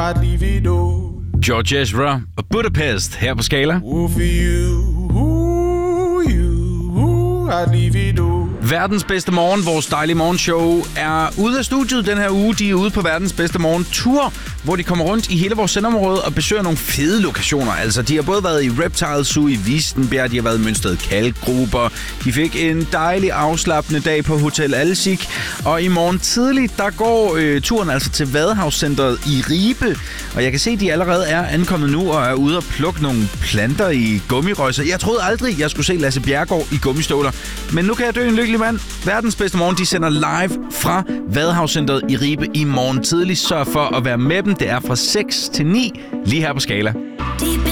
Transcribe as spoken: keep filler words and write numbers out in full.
I'd leave it all. George Ezra og Budapest her på Skala. Oh, for you, ooh, you, ooh, I'd leave it all. Verdens bedste morgen, vores dejlige morgenshow, er ude af studiet den her uge. De er ude på verdens bedste morgen-tur, hvor de kommer rundt i hele vores sendområde og besøger nogle fede lokationer. Altså, de har både været i Reptile Zoo i Wistenbjerg, de har været i Mønsted Kalkgruber. De fik en dejlig afslappende dag på Hotel Alsik. Og i morgen tidligt, der går øh, turen altså til Vadehavscentret i Ribe. Og jeg kan se, at de allerede er ankommet nu og er ude og plukke nogle planter i gummirøjser. Jeg troede aldrig, jeg skulle se Lasse Bjerregaard i gummistøvler. Men nu kan jeg dø en lykkelig mand. Verdens bedste morgen, de sender live fra Vadehavscentret i Ribe i morgen tidlig. Sørg for at være med dem. Det er fra seks til ni lige her på Skala.